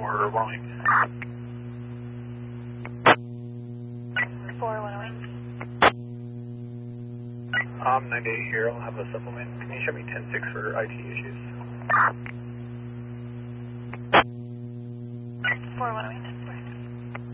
for 108. 4-108. 98 here, I'll have a supplement. Can you show me 10-6 for IT issues?